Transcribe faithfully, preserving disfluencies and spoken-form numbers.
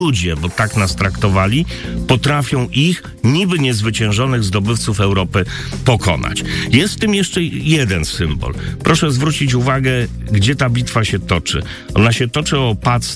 ludzie, bo tak nas traktowali, potrafią ich, niby niezwyciężonych zdobywców Europy, pokonać. Jest w tym jeszcze jeden symbol. Proszę zwrócić uwagę, gdzie ta bitwa się toczy. Ona się toczy o Pac